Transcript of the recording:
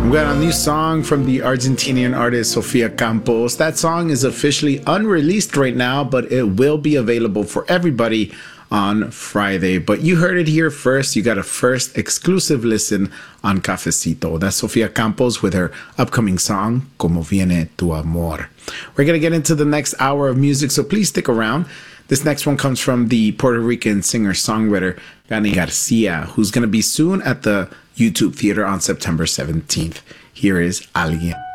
We got a new song from the Argentinian artist Sofia Campos. That song is officially unreleased right now, but it will be available for everybody on Friday. But you heard it here first. You got a first exclusive listen on Cafecito. That's Sofia Campos with her upcoming song, Como Viene Tu Amor. We're going to get into the next hour of music, so please stick around. This next one comes from the Puerto Rican singer-songwriter Dani Garcia, who's going to be soon at the YouTube Theater on September 17th. Here is Alguien.